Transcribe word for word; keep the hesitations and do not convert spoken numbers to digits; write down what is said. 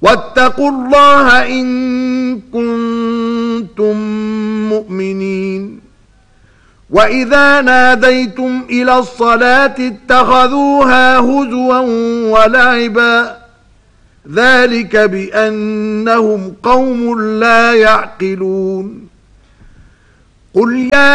واتقوا الله إن كنتم مؤمنين وإذا ناديتم إلى الصلاة اتخذوها هزوا ولعبا ذلك بأنهم قوم لا يعقلون قل يا